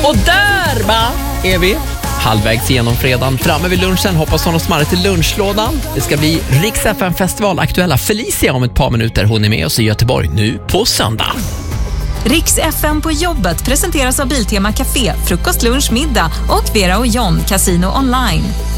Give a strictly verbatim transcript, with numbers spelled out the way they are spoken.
Och där va, är vi halvvägs igenom fredagen. Framme vid lunchen hoppas hon och smarra till lunchlådan. Det ska bli Rix F M-festival aktuella Felicia om ett par minuter. Hon är med oss i Göteborg nu på söndag. Rix F M på jobbet presenteras av Biltema Café, frukost, lunch, middag och Vera och John Casino Online.